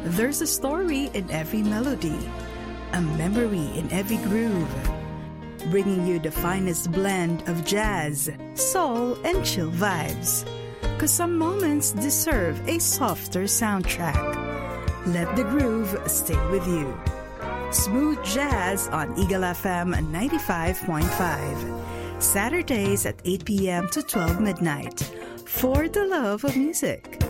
There's a story in every melody, a memory in every groove, bringing you the finest blend of jazz, soul, and chill vibes. 'Cause some moments deserve a softer soundtrack. Let the groove stay with you. Smooth Jazz on Eagle FM 95.5. Saturdays at 8 p.m. to 12 midnight. For the love of music.